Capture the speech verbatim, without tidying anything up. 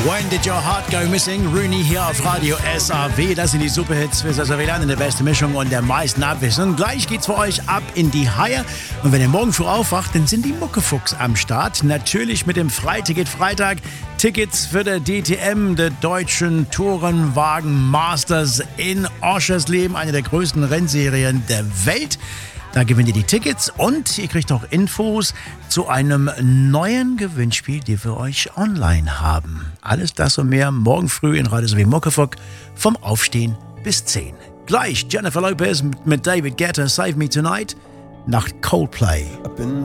When Did Your Heart Go Missing? Rooney hier auf Radio S A W. Das sind die Superhits für Sassavillane in der besten Mischung und der meisten Abwechslung. Gleich geht's für euch ab in die Haie. Und wenn ihr morgen früh aufwacht, dann sind die Muckefuchs am Start. Natürlich mit dem Freiticket Freitag. Tickets für der D T M, der Deutschen Tourenwagen Masters in Oschersleben, eine der größten Rennserien der Welt. Da gewinnt ihr die Tickets und ihr kriegt auch Infos zu einem neuen Gewinnspiel, die wir euch online haben. Alles das und mehr morgen früh in Radio S A W Muckefuck vom Aufstehen bis zehn. Gleich Jennifer Lopez mit David Guetta, Save Me Tonight, nach Coldplay.